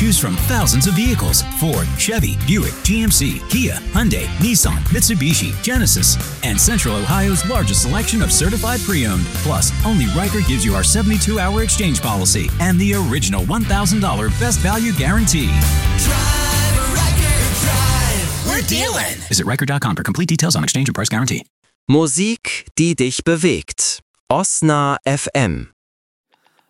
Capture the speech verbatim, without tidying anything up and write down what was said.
Choose from thousands of vehicles: Ford, Chevy, Buick, G M C, Kia, Hyundai, Nissan, Mitsubishi, Genesis, and Central Ohio's largest selection of certified pre-owned. Plus, only Riker gives you our seventy-two hour exchange policy and the original one thousand dollars best value guarantee. Drive, Riker, drive. We're dealing. Visit Riker dot com for complete details on exchange and price guarantee. Musik, die dich bewegt. Osna F M